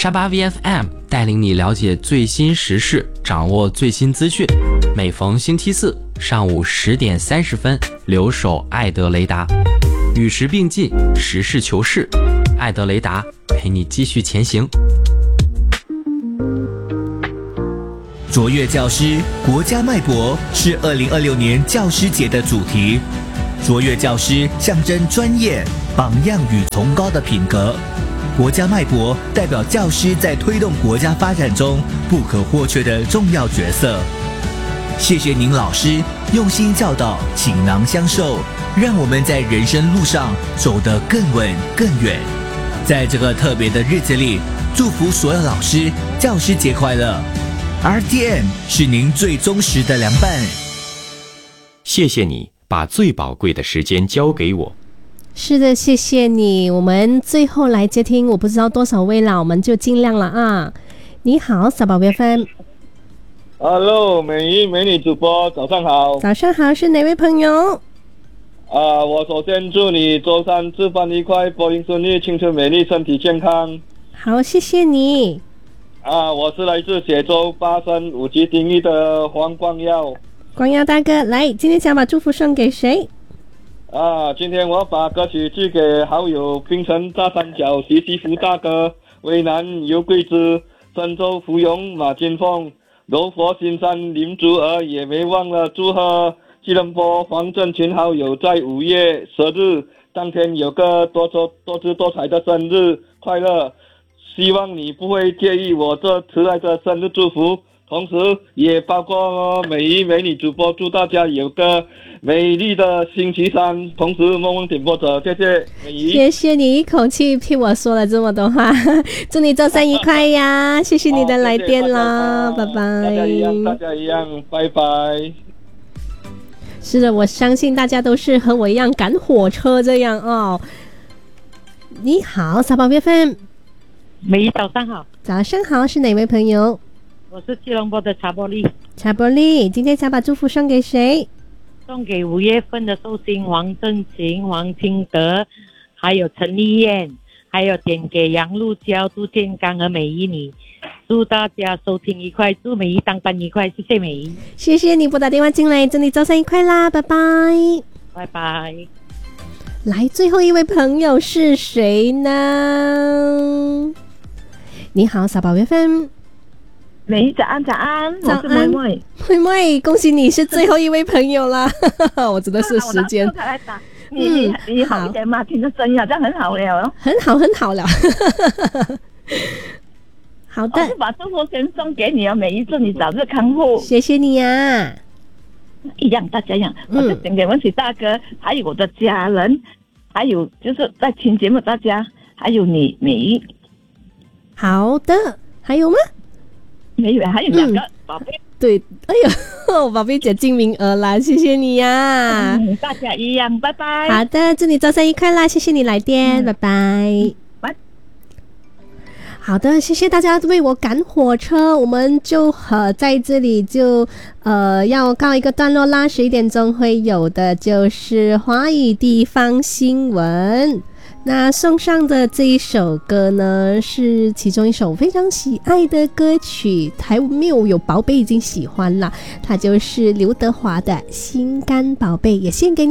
沙巴 VFM 带领你了解最新时事，掌握最新资讯。每逢星期四上午10点30分，留守艾德雷达，与时并进，实事求是，艾德雷达陪你继续前行。 卓越教师国家脉搏是2026年教师节的主题。卓越教师象征专业、榜样与崇高的品格。国家脉搏代表教师在推动国家发展中不可或缺的重要角色。谢谢您老师用心教导，倾囊相授，让我们在人生路上走得更稳更远。在这个特别的日子里，祝福所有老师教师节快乐。RTM 是您最忠实的良伴。 谢谢你把最宝贵的时间交给我。 是的，谢谢你。我们最后来接听，我不知道多少位了，我们就尽量了啊。你好，小宝贝芬。 Hello， 美女主播，早上好。 早上好，是哪位朋友？ 我首先祝你周三吃饭愉快，播音顺利，青春美丽，身体健康。 好，谢谢你。 我是来自雪州巴生5级定义的黄光耀。 光耀大哥，来，今天想把祝福送给谁？ 今天我把歌曲寄给好友槟城大三角徐西福大哥、渭南尤桂枝、深州芙蓉马金凤、柔佛新山林竹儿，也没忘了祝贺吉隆坡黄振群好友在5月10日当天有个多姿多彩的生日快乐，希望你不会介意我这迟来的生日祝福，同时也包括美女主播，祝大家有个美丽的星期三。同时梦梦点播者，谢谢美仪， 谢谢你一口气替我说了这么多话，祝你周三愉快呀！谢谢你的来电啦，拜拜。 大家一样，拜拜。 是的，我相信大家都是和我一样赶火车这样哦。你好，小宝贝芬。 美仪早上好。 早上好，是哪位朋友？ 我是吉隆坡的查波利。 查波利，今天想把祝福送给谁？ 送给5月份的寿星王振琴、王清德，还有陈丽燕，还有点给杨露娇、杜建刚和美仪你。祝大家收听愉快，祝美仪当班愉快，谢谢美仪。 谢谢你拨打电话进来，祝你周三愉快啦，拜拜。 拜拜。 来，最后一位朋友是谁呢？你好，小宝贝芬。 美仪早安，早安，我是妹妹。 妹妹，恭喜你是最后一位朋友啦！我真的是时间。 你好一点嘛，听着声音好像很好了， 很好了。好的， 我把祝福先送给你哦，美仪，祝你早日康复。 谢谢你呀。 一样，大家一样，我就想给文曲大哥，还有我的家人，还有就是在听节目大家，还有你美仪。 好的，还有吗？ 没有，还有2个宝贝。 对，哎呦，宝贝姐进名额啦，谢谢你呀。 大家一样，拜拜。 好的，祝你周三愉快啦，谢谢你来电，拜拜。好的，谢谢大家为我赶火车，我们就在这里就要告一个段落啦。11点钟会有的就是华语地方新闻。那送上的这一首歌呢，是其中一首非常喜爱的歌曲，还没有宝贝已经喜欢了，它就是刘德华的《心肝宝贝》，也献给你。